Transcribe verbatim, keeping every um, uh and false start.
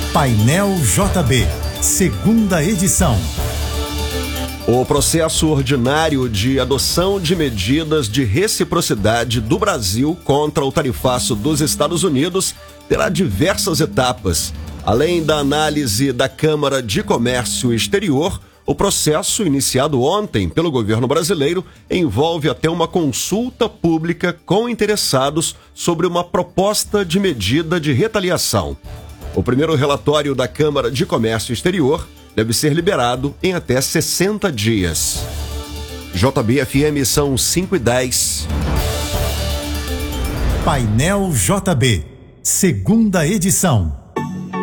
Painel J B, segunda edição. O processo ordinário de adoção de medidas de reciprocidade do Brasil contra o tarifaço dos Estados Unidos terá diversas etapas. Além da análise da Câmara de Comércio Exterior, o processo, iniciado ontem pelo governo brasileiro, envolve até uma consulta pública com interessados sobre uma proposta de medida de retaliação. O primeiro relatório da Câmara de Comércio Exterior deve ser liberado em até sessenta dias. J B F M são cinco e dez. Painel J B, segunda edição.